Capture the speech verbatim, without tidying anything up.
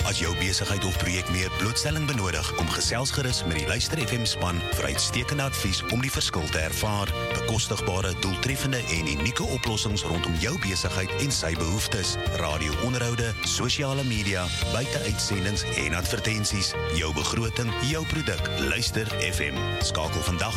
As jou besigheid of projek meer blootstelling benodig, kom gesels gerus met die Luister F M span vir uitstekende advies om die verskil te ervaar. Bekostigbare, doeltreffende en unieke oplossings rondom jou besigheid en sy behoeftes. Radio-onderhoude, sosiale media, buite-uitsendings en advertensies. Jou begroting, jou produk. Luister F M. Skakel vandag